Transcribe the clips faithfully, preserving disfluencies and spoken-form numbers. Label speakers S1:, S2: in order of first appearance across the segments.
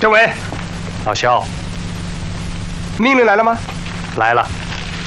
S1: 政委，
S2: 老肖，
S1: 命令来了吗？
S2: 来了。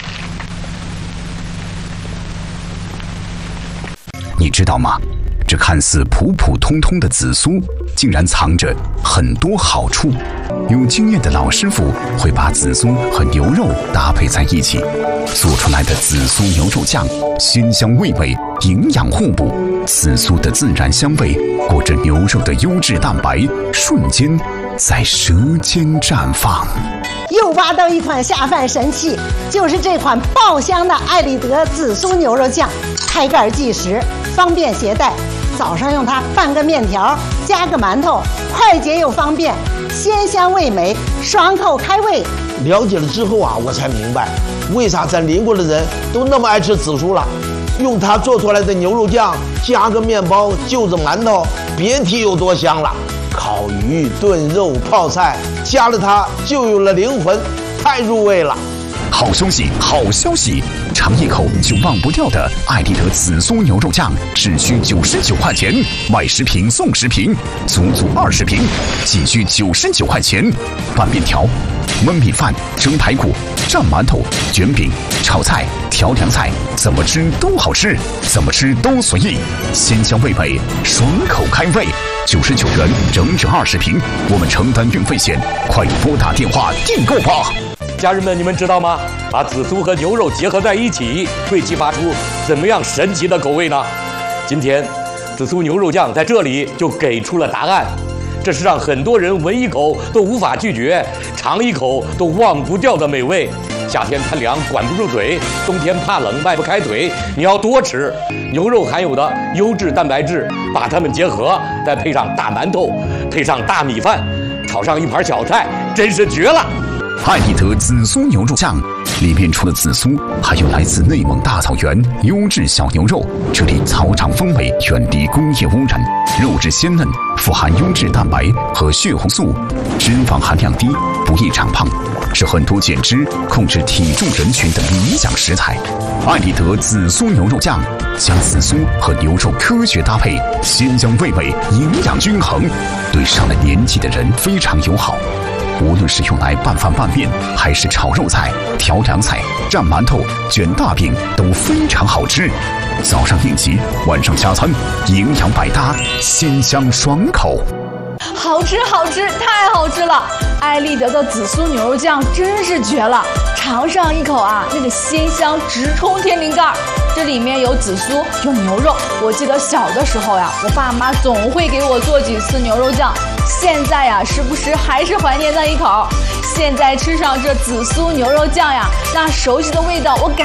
S3: 你知道吗？这看似普普通通的紫苏，竟然藏着很多好处。有经验的老师傅会把紫苏和牛肉搭配在一起，做出来的紫苏牛肉酱鲜香味味，营养互补。紫苏的自然香味裹着牛肉的优质蛋白，瞬间在舌尖绽放。
S4: 又挖到一款下饭神器，就是这款爆香的艾丽德紫苏牛肉酱，开盖即食，方便携带。早上用它拌个面条，加个馒头，快捷又方便，鲜香味美，爽口开胃。
S5: 了解了之后啊，我才明白为啥咱邻国的人都那么爱吃紫苏了。用它做出来的牛肉酱，加个面包，就着馒头，别提有多香了。烤鱼、炖肉、泡菜，加了它就有了灵魂，太入味了。
S3: 好消息，好消息！尝一口就忘不掉的艾丽德紫苏牛肉酱，只需九十九块钱，买十瓶送十瓶，足足二十瓶，仅需九十九块钱。拌面条、焖米饭、蒸排骨、蘸馒头、卷饼、炒菜、调凉菜，怎么吃都好吃，怎么吃都随意，鲜香味美，爽口开胃。九十九元，整整二十瓶，我们承担运费险，快拨打电话订购吧！
S2: 家人们，你们知道吗？把紫苏和牛肉结合在一起，会激发出怎么样神奇的口味呢？今天，紫苏牛肉酱在这里就给出了答案。这是让很多人闻一口都无法拒绝，尝一口都忘不掉的美味。夏天贪凉管不住嘴，冬天怕冷迈不开腿，你要多吃牛肉含有的优质蛋白质，把它们结合，再配上大馒头，配上大米饭，炒上一盘小菜，真是绝了！
S3: 艾丽德紫苏牛肉酱里面除了紫苏，还有来自内蒙大草原优质小牛肉，这里草场风味，远离工业污染，肉质鲜嫩，富含优质蛋白和血红素，脂肪含量低，不易长胖，是很多减脂、控制体重人群的理想食材。艾丽德紫苏牛肉酱将紫苏和牛肉科学搭配，鲜香味美，营养均衡，对上了年纪的人非常友好。无论是用来拌饭拌面，还是炒肉菜、调凉菜、蘸馒头、卷大饼，都非常好吃。早上应急，晚上加餐，营养百搭，鲜香爽口。
S6: 好吃好吃，太好吃了！艾丽德的紫苏牛肉酱真是绝了，尝上一口啊，那个鲜香直冲天灵盖。这里面有紫苏，有牛肉。我记得小的时候呀，我爸妈总会给我做几次牛肉酱。现在呀，时不时还是怀念那一口。现在吃上这紫苏牛肉酱呀，那熟悉的味道我感